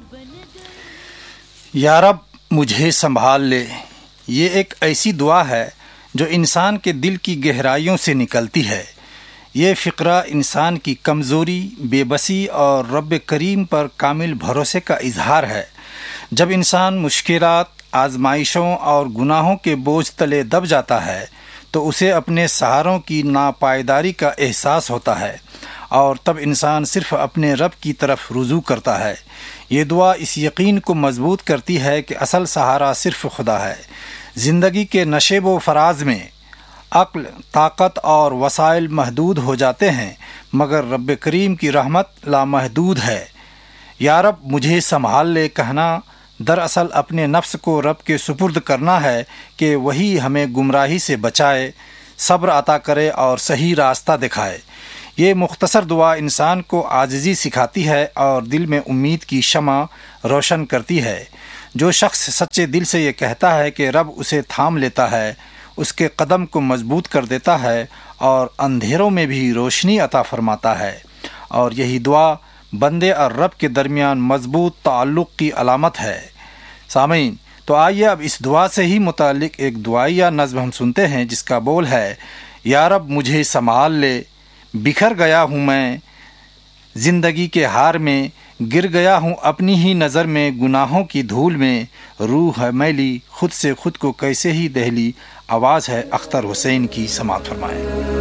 یا رب مجھے سنبھال لے، یہ ایک ایسی دعا ہے جو انسان کے دل کی گہرائیوں سے نکلتی ہے۔ یہ فقرہ انسان کی کمزوری، بے بسی اور رب کریم پر کامل بھروسے کا اظہار ہے۔ جب انسان مشکلات، آزمائشوں اور گناہوں کے بوجھ تلے دب جاتا ہے تو اسے اپنے سہاروں کی ناپائیداری کا احساس ہوتا ہے، اور تب انسان صرف اپنے رب کی طرف رجوع کرتا ہے۔ یہ دعا اس یقین کو مضبوط کرتی ہے کہ اصل سہارا صرف خدا ہے۔ زندگی کے نشیب و فراز میں عقل، طاقت اور وسائل محدود ہو جاتے ہیں، مگر رب کریم کی رحمت لامحدود ہے۔ یا رب مجھے سنبھال لے کہنا دراصل اپنے نفس کو رب کے سپرد کرنا ہے کہ وہی ہمیں گمراہی سے بچائے، صبر عطا کرے اور صحیح راستہ دکھائے۔ یہ مختصر دعا انسان کو عاجزی سکھاتی ہے اور دل میں امید کی شمع روشن کرتی ہے۔ جو شخص سچے دل سے یہ کہتا ہے کہ رب اسے تھام لیتا ہے، اس کے قدم کو مضبوط کر دیتا ہے اور اندھیروں میں بھی روشنی عطا فرماتا ہے، اور یہی دعا بندے اور رب کے درمیان مضبوط تعلق کی علامت ہے۔ سامعین، تو آئیے اب اس دعا سے ہی متعلق ایک دعائیہ نظم ہم سنتے ہیں جس کا بول ہے: یا رب مجھے سنبھال لے، بکھر گیا ہوں میں زندگی کے ہار میں، گر گیا ہوں اپنی ہی نظر میں گناہوں کی دھول میں، روح ہے میلی خود سے خود کو کیسے ہی دہلی۔ آواز ہے اختر حسین کی، سماعت فرمائیں۔